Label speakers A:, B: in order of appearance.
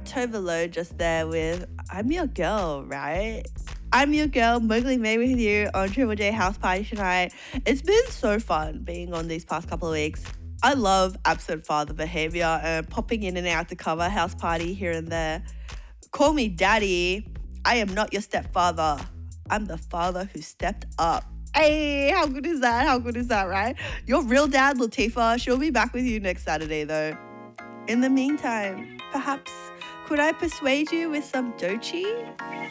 A: Tova Lo just there with I'm Your Girl, right? I'm your girl, Mowgli May with you on Triple J House Party tonight. It's been so fun being on these past couple of weeks. I love absent father behavior and popping in and out to cover House Party here and there. Call me daddy. I am not your stepfather. I'm the father who stepped up. Hey, how good is that? How good is that, right? Your real dad, Latifah, she'll be back with you next Saturday, though. In the meantime, perhaps could I persuade you with some Doechii?